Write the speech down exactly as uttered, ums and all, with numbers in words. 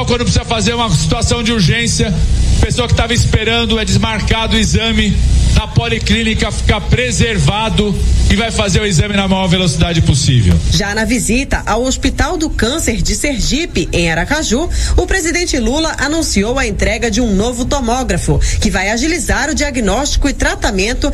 quando precisa fazer uma situação de urgência, pessoa que estava esperando é desmarcado o exame na policlínica, fica preservado e vai fazer o exame na maior velocidade possível. Já na visita ao Hospital do Câncer de Sergipe, em Aracaju, o presidente Lula anunciou a entrega de um novo tomógrafo, que vai agilizar o diagnóstico e tratamento